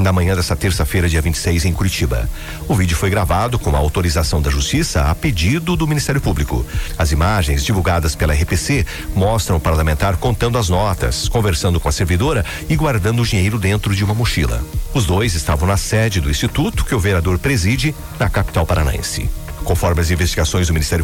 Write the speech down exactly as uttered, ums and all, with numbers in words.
na manhã dessa terça-feira, dia vinte e seis, em Curitiba. O vídeo foi gravado com a autorização da Justiça a pedido do Ministério Público. As imagens divulgadas pela R P C mostram o parlamentar contando as notas, conversando com a servidora e guardando o dinheiro dentro de uma mochila. Os dois estavam na sede do instituto que o vereador preside, na capital paranaense. Conforme as investigações do Ministério